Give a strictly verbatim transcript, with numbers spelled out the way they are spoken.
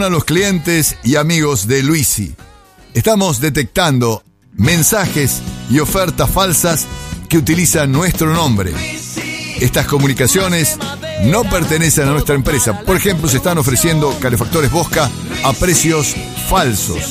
A los clientes y amigos de Luisi. Estamos detectando mensajes y ofertas falsas que utilizan nuestro nombre. Estas comunicaciones no pertenecen a nuestra empresa. Por ejemplo, se están ofreciendo calefactores Bosca a precios falsos.